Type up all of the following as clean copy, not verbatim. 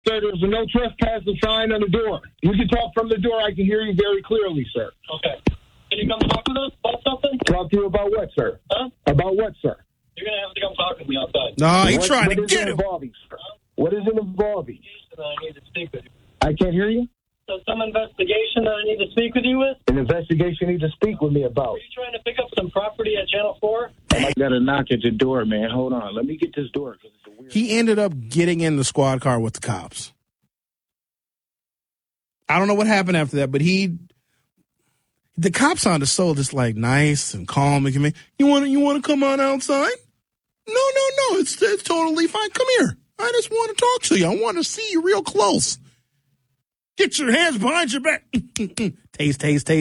Sir, there's a no trespassing sign on the door. You can talk from the door. I can hear you very clearly, sir. Okay. Can you come talk with us about something? Talk to you about what, sir? Huh? About what, sir? You're going to have to come talk with me outside. No, he's trying to get him. What is it involving? I need to speak with you. I can't hear you. So some investigation that I need to speak with you with? An investigation you need to speak with me about. Are you trying to pick up some property at Channel 4? I got to knock at your door, man. Hold on. Let me get this door. He ended up getting in the squad car with the cops. I don't know what happened after that, but the cop sounded so just like nice and calm. And you want to come on outside? No. It's totally fine. Come here. I just want to talk to you. I want to see you real close. Get your hands behind your back. Taste.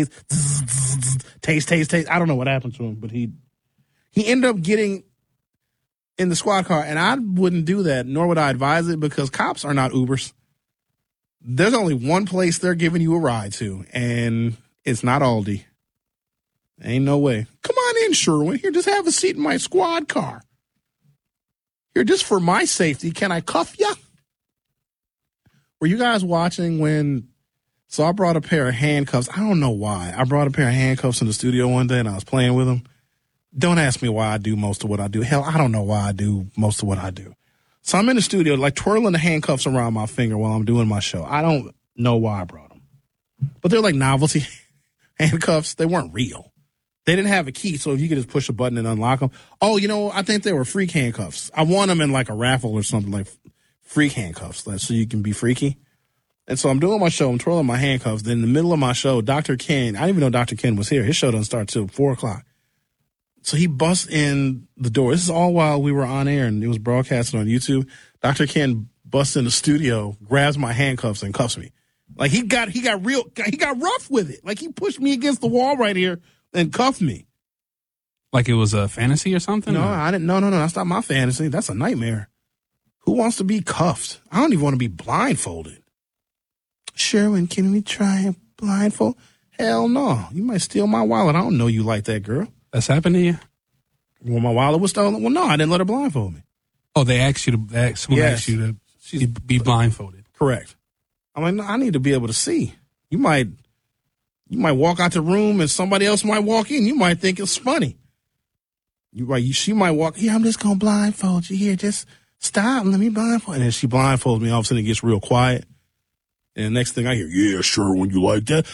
Taste. I don't know what happened to him, but he ended up getting in the squad car, and I wouldn't do that, nor would I advise it, because cops are not Ubers. There's only one place they're giving you a ride to, and it's not Aldi. Ain't no way. Come on in, Sherwin. Here, just have a seat in my squad car. Here, just for my safety, can I cuff ya? Were you guys watching so I brought a pair of handcuffs. I don't know why. I brought a pair of handcuffs in the studio one day, and I was playing with them. Don't ask me why I do most of what I do. Hell, I don't know why I do most of what I do. So I'm in the studio, like twirling the handcuffs around my finger while I'm doing my show. I don't know why I brought them. But they're like novelty handcuffs. They weren't real. They didn't have a key, so you could just push a button and unlock them. Oh, I think they were freak handcuffs. I won them in like a raffle or something, like freak handcuffs, so you can be freaky. And so I'm doing my show. I'm twirling my handcuffs. Then in the middle of my show, Dr. Ken, I didn't even know Dr. Ken was here. His show doesn't start till 4 o'clock. So he busts in the door. This is all while we were on air and it was broadcasted on YouTube. Dr. Ken busts in the studio, grabs my handcuffs and cuffs me. Like he got rough with it. Like he pushed me against the wall right here and cuffed me. Like it was a fantasy or something? No, I didn't. No. That's not my fantasy. That's a nightmare. Who wants to be cuffed? I don't even want to be blindfolded. Sherwin, can we try a blindfold? Hell no. You might steal my wallet. I don't know you like that, girl. That's happened to you? Well, my wallet was stolen. Well, no, I didn't let her blindfold me. Oh, they asked you to be blindfolded. Correct. I'm like, no, I need to be able to see. You might walk out the room and somebody else might walk in. You might think it's funny. She might walk, here, I'm just going to blindfold you here. Just stop and let me blindfold. And then she blindfolds me. All of a sudden it gets real quiet. And the next thing I hear, yeah, sure, when you like that.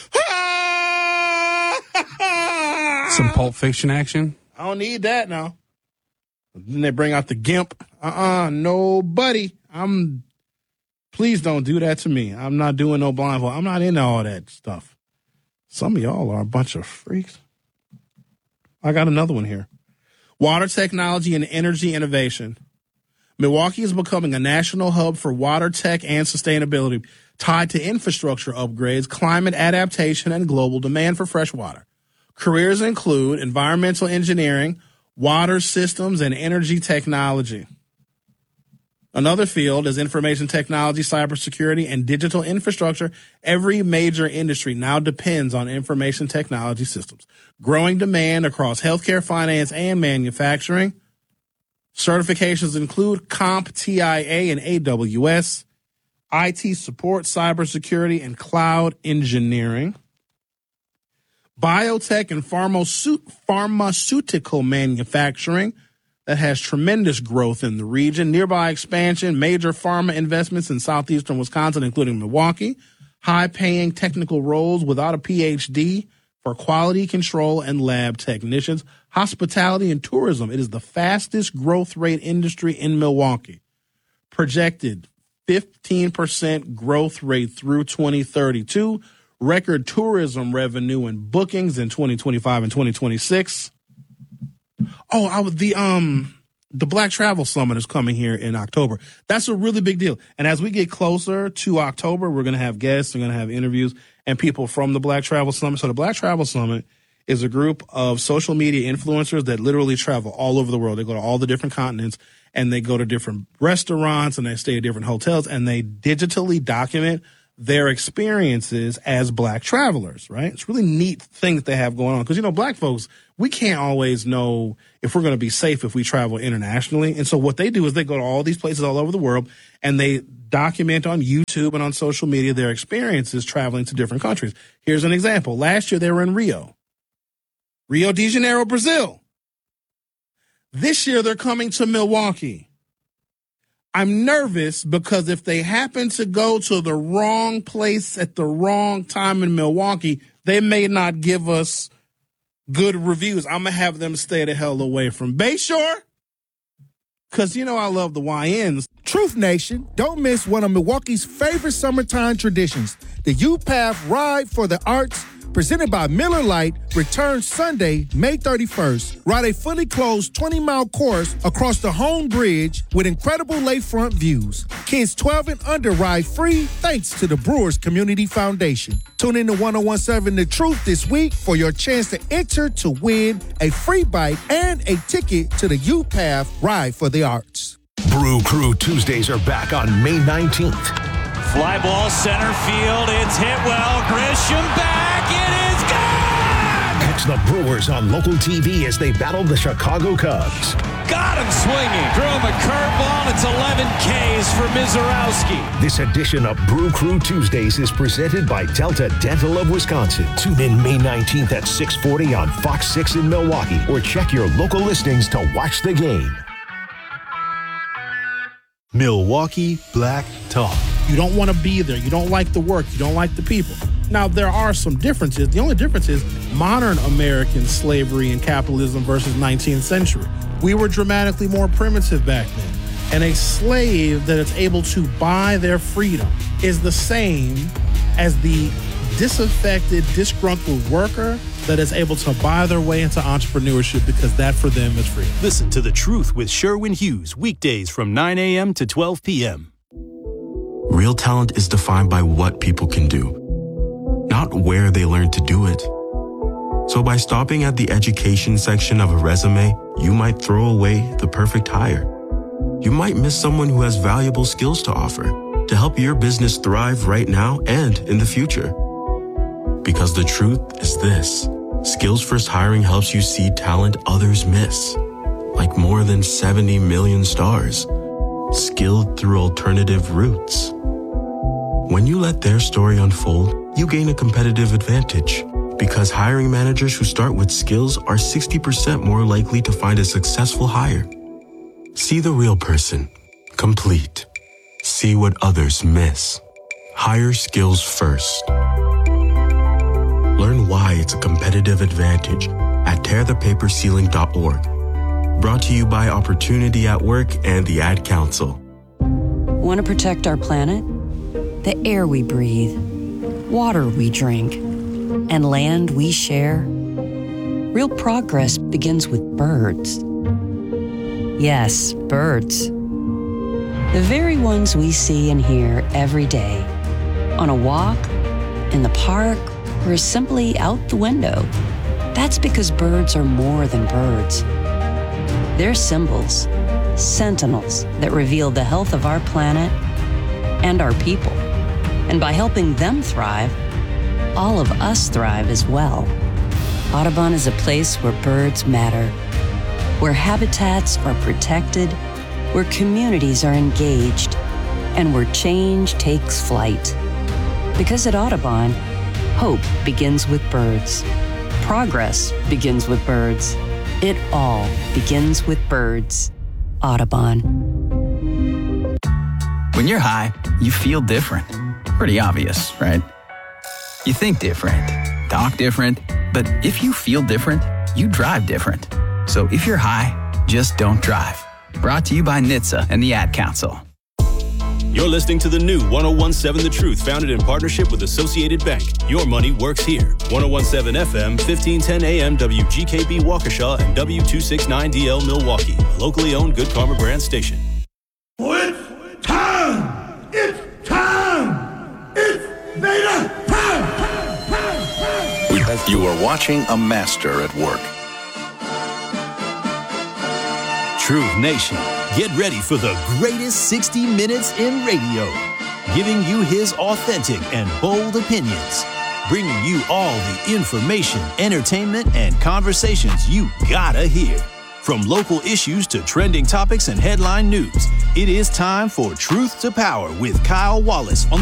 Some Pulp Fiction action? I don't need that now. Then they bring out the GIMP. Nobody. Please don't do that to me. I'm not doing no blindfold. I'm not into all that stuff. Some of y'all are a bunch of freaks. I got another one here. Water technology and energy innovation. Milwaukee is becoming a national hub for water tech and sustainability tied to infrastructure upgrades, climate adaptation, and global demand for fresh water. Careers include environmental engineering, water systems, and energy technology. Another field is information technology, cybersecurity, and digital infrastructure. Every major industry now depends on information technology systems. Growing demand across healthcare, finance, and manufacturing. Certifications include CompTIA and AWS, IT support, cybersecurity, and cloud engineering. Biotech and pharmaceutical manufacturing that has tremendous growth in the region. Nearby expansion, major pharma investments in southeastern Wisconsin, including Milwaukee. High-paying technical roles without a PhD for quality control and lab technicians. Hospitality and tourism. It is the fastest growth rate industry in Milwaukee. Projected 15% growth rate through 2032. Record tourism revenue and bookings in 2025 and 2026. Oh, the Black Travel Summit is coming here in October. That's a really big deal. And as we get closer to October, we're going to have guests, we're going to have interviews, and people from the Black Travel Summit. So the Black Travel Summit is a group of social media influencers that literally travel all over the world. They go to all the different continents, and they go to different restaurants, and they stay at different hotels, and they digitally document their experiences as black travelers, right? It's a really neat thing that they have going on. Because, black folks, we can't always know if we're going to be safe if we travel internationally. And so what they do is they go to all these places all over the world and they document on YouTube and on social media their experiences traveling to different countries. Here's an example. Last year they were in Rio de Janeiro, Brazil. This year they're coming to Milwaukee. I'm nervous because if they happen to go to the wrong place at the wrong time in Milwaukee, they may not give us good reviews. I'm going to have them stay the hell away from Bayshore because, I love the YNs. Truth Nation, don't miss one of Milwaukee's favorite summertime traditions. The U-Path Ride for the Arts, presented by Miller Lite, returns Sunday, May 31st. Ride a fully closed 20-mile course across the Home Bridge with incredible lakefront views. Kids 12 and under ride free thanks to the Brewers Community Foundation. Tune in to 101.7 The Truth this week for your chance to enter to win a free bike and a ticket to the U-Path Ride for the Arts. Brew Crew Tuesdays are back on May 19th. Fly ball center field. It's hit well. Grisham back. It is gone! Catch the Brewers on local TV as they battle the Chicago Cubs. Got him swinging. Threw him a curveball. It's 11 Ks for Mizorowski. This edition of Brew Crew Tuesdays is presented by Delta Dental of Wisconsin. Tune in May 19th at 6:40 on Fox 6 in Milwaukee or check your local listings to watch the game. Milwaukee Black Talk. You don't want to be there. You don't like the work. You don't like the people. Now, there are some differences. The only difference is modern American slavery and capitalism versus 19th century. We were dramatically more primitive back then. And a slave that is able to buy their freedom is the same as the disaffected, disgruntled worker that is able to buy their way into entrepreneurship because that for them is free. Listen to The Truth with Sherwin Hughes, weekdays from 9 a.m. to 12 p.m. Real talent is defined by what people can do, not where they learn to do it. So by stopping at the education section of a resume, you might throw away the perfect hire. You might miss someone who has valuable skills to offer to help your business thrive right now and in the future. Because the truth is this: Skills First Hiring helps you see talent others miss, like more than 70 million stars, skilled through alternative routes. When you let their story unfold, you gain a competitive advantage because hiring managers who start with skills are 60% more likely to find a successful hire. See the real person, complete. See what others miss. Hire skills first. Learn why it's a competitive advantage at tearthepaperceiling.org. Brought to you by Opportunity at Work and the Ad Council. Want to protect our planet? The air we breathe, water we drink, and land we share? Real progress begins with birds. Yes, birds. The very ones we see and hear every day. On a walk, in the park, or simply out the window. That's because birds are more than birds. They're symbols, sentinels that reveal the health of our planet and our people. And by helping them thrive, all of us thrive as well. Audubon is a place where birds matter, where habitats are protected, where communities are engaged, and where change takes flight. Because at Audubon, hope begins with birds. Progress begins with birds. It all begins with birds. Audubon. When you're high, you feel different. Pretty obvious, right? You think different, talk different, but if you feel different, you drive different. So if you're high, just don't drive. Brought to you by NHTSA and the Ad Council. You're listening to the new 101.7 The Truth, founded in partnership with Associated Bank. Your money works here. 101.7 FM, 1510 AM, WGKB Waukesha, and W269DL Milwaukee. A locally owned Good Karma brand station. It's time! It's time! It's Vader time! You are watching a master at work. Truth Nation, get ready for the greatest 60 minutes in radio. giving you his authentic and bold opinions, bringing you all the information, entertainment, and conversations you gotta hear. From local issues to trending topics and headline news, it is time for Truth to Power with Kyle Wallace on